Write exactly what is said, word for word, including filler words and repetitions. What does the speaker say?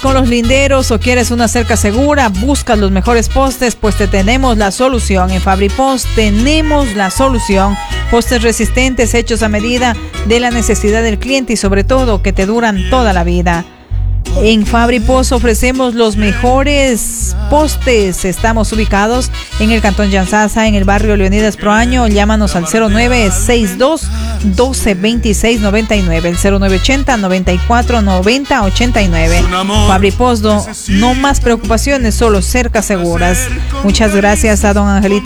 con los linderos o quieres una cerca segura, buscas los mejores postes, pues te tenemos la solución. En FabriPost tenemos la solución. Postes resistentes hechos a medida de la necesidad del cliente y sobre todo que te duran toda la vida. En FabriPost ofrecemos los mejores postes. Estamos ubicados en el Cantón Llanzasa, en el barrio Leonidas Proaño. Llámanos al cero nueve seis dos, uno dos, dos seis nueve nueve, el cero nueve ochenta, noventa y cuatro, noventa, ochenta y nueve. FabriPost, no, no más preocupaciones, solo cercas seguras. Muchas gracias a don Angelito